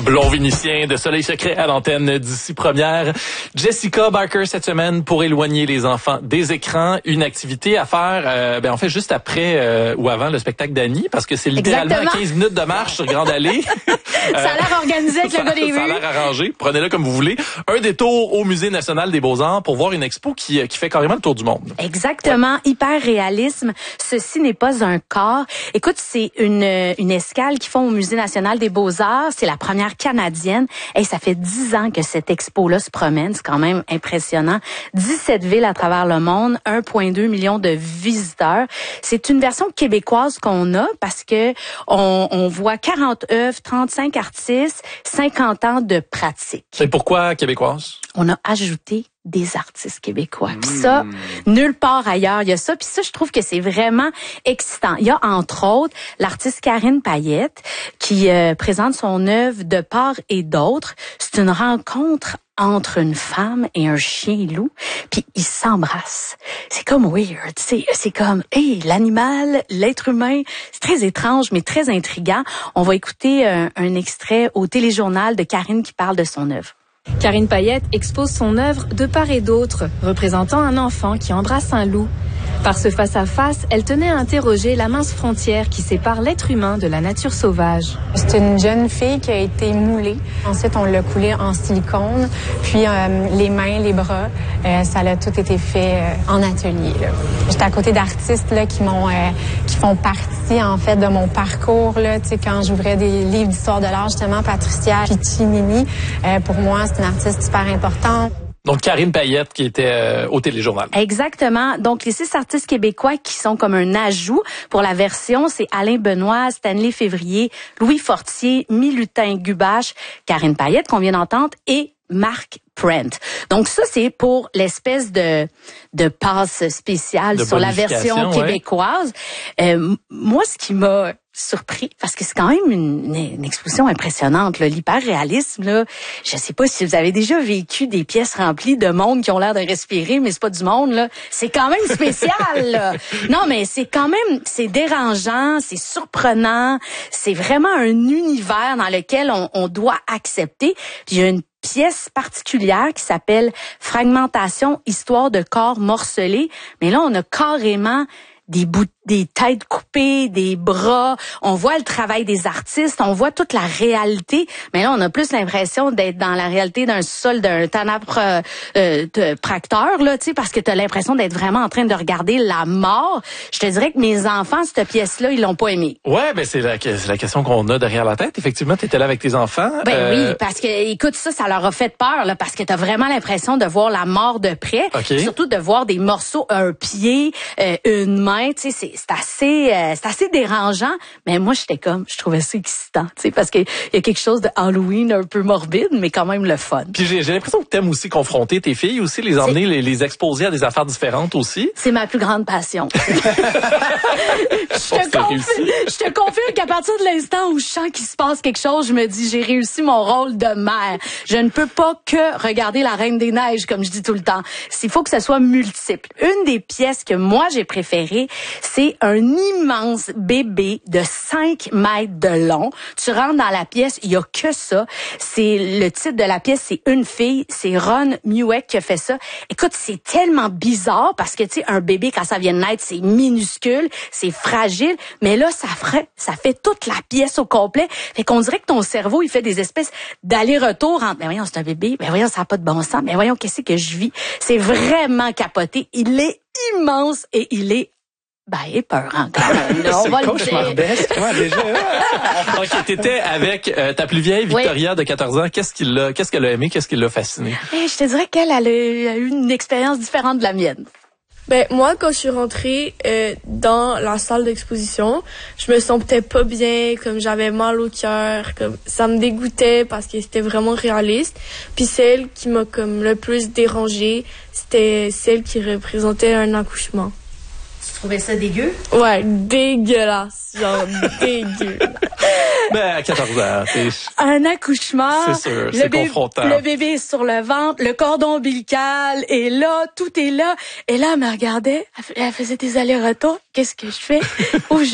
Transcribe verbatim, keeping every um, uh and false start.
Blond Vénitien de Soleil Secret à l'antenne d'ici première. Jessica Barker cette semaine pour éloigner les enfants des écrans. Une activité à faire, euh, ben en fait juste après euh, ou avant le spectacle d'Annie, parce que c'est littéralement à quinze minutes de marche sur Grande Allée. Ça a l'air organisé avec le gars des rues. Ça a l'air arrangé. Prenez-le comme vous voulez. Un détour au Musée national des beaux-arts pour voir une expo qui, qui fait carrément le tour du monde. Exactement. Ouais. Hyper réalisme. Ceci n'est pas un corps. Écoute, c'est une, une escale qu'ils font au Musée national des beaux-arts. C'est la première canadienne. Et ça fait dix ans que cette expo-là se promène. C'est quand même impressionnant. dix-sept villes à travers le monde, un virgule deux million de visiteurs. C'est une version québécoise qu'on a parce que on, on voit quarante œuvres, trente-cinq artistes, cinquante ans de pratique. Et pourquoi québécoise? On a ajouté des artistes québécois. Puis ça, nulle part ailleurs, il y a ça. Puis ça, je trouve que c'est vraiment excitant. Il y a entre autres l'artiste Karine Payette qui euh, présente son œuvre de part et d'autre. C'est une rencontre entre une femme et un chien loup, puis ils s'embrassent. C'est comme weird, c'est c'est comme hey, l'animal, l'être humain, c'est très étrange mais très intriguant. On va écouter un, un extrait au téléjournal de Karine qui parle de son œuvre. Karine Payette expose son œuvre de part et d'autre, représentant un enfant qui embrasse un loup. Par ce face-à-face, elle tenait à interroger la mince frontière qui sépare l'être humain de la nature sauvage. C'est une jeune fille qui a été moulée. Ensuite, on l'a coulée en silicone. Puis euh, les mains, les bras, euh, ça a tout été fait euh, en atelier. J'étais à côté d'artistes là, qui m'ont, euh, qui font partie en fait de mon parcours. Là, tu sais, quand j'ouvrais des livres d'histoire de l'art, justement, Patricia Piccini, euh, pour moi, c'est une artiste super importante. Donc, Karine Payette qui était euh, au téléjournal. Exactement. Donc, les six artistes québécois qui sont comme un ajout pour la version, c'est Alain Benoît, Stanley Février, Louis Fortier, Milutin Gubache, Karine Payette qu'on vient d'entendre et Marc Prent. Donc ça, c'est pour l'espèce de de passe spéciale de sur la version ouais. québécoise. Euh, moi, ce qui m'a surpris, parce que c'est quand même une, une exposition impressionnante, là, l'hyper-réalisme. Là, je sais pas si vous avez déjà vécu des pièces remplies de monde qui ont l'air de respirer, mais c'est pas du monde. Là, c'est quand même spécial. Là. Non, mais c'est quand même, c'est dérangeant, c'est surprenant, c'est vraiment un univers dans lequel on, on doit accepter. Puis il y a une pièce particulière qui s'appelle Fragmentation, histoire de corps morcelés. Mais là, on a carrément des bouts, des têtes coupées, des bras. On voit le travail des artistes, on voit toute la réalité. Mais là, on a plus l'impression d'être dans la réalité d'un sol d'un tanapre euh, tracteur, là, tu sais, parce que t'as l'impression d'être vraiment en train de regarder la mort. Je te dirais que mes enfants, cette pièce-là, ils l'ont pas aimée. Ouais, ben c'est la, c'est la question qu'on a derrière la tête. Effectivement, t'étais là avec tes enfants. Ben euh... oui, parce que, écoute, ça, ça leur a fait peur, là, parce que t'as vraiment l'impression de voir la mort de près. Okay. Surtout de voir des morceaux, un pied, euh, une main, tu sais, c'est, c'est assez, euh, c'est assez dérangeant. Mais moi, j'étais comme, je trouvais ça excitant, tu sais, parce qu'il y a quelque chose de Halloween un peu morbide, mais quand même le fun. Puis j'ai, j'ai l'impression que t'aimes aussi confronter tes filles aussi, les emmener, les, les exposer à des affaires différentes aussi. C'est ma plus grande passion. je, te confirme, je te confirme qu'à partir de l'instant où je sens qu'il se passe quelque chose, je me dis, j'ai réussi mon rôle de mère. Je ne peux pas que regarder la Reine des Neiges, comme je dis tout le temps. Il faut que ça soit multiple. Une des pièces que moi j'ai préférées, c'est un immense bébé de cinq mètres de long. Tu rentres dans la pièce, il y a que ça. C'est le titre de la pièce, c'est Une fille. C'est Ron Mueck qui a fait ça. Écoute, c'est tellement bizarre parce que tu sais, un bébé quand ça vient de naître, c'est minuscule, c'est fragile, mais là ça ferait, ça fait toute la pièce au complet. Fait qu'on dirait que ton cerveau, il fait des espèces d'aller-retour entre, ben voyons, c'est un bébé, ben voyons, ça n'a pas de bon sens, ben voyons, qu'est-ce que je vis. C'est vraiment capoté. Il est immense et il est ben, épeurant quand même. Là, on va le cauchemardesque. Ouais, déjà. OK, t'étais avec euh, ta plus vieille, Victoria, oui. de quatorze ans. Qu'est-ce qu'il l'a, qu'est-ce qu'elle a aimé? Qu'est-ce qui l'a fasciné? Eh, je te dirais qu'elle elle a eu une expérience différente de la mienne. Ben moi, quand je suis rentrée euh, dans la salle d'exposition, je me sentais pas bien, comme j'avais mal au cœur, comme ça me dégoûtait parce que c'était vraiment réaliste. Puis celle qui m'a comme le plus dérangée, c'était celle qui représentait un accouchement. Tu trouvais ça dégueu? Ouais, dégueulasse, genre dégueu. Ben, à quatorze ans, c'est... Un accouchement. C'est sûr, c'est bé- confrontant. Le bébé est sur le ventre, le cordon ombilical est là, tout est là. Et là, elle me regardait, elle faisait des allers-retours. Qu'est-ce que je fais? Où je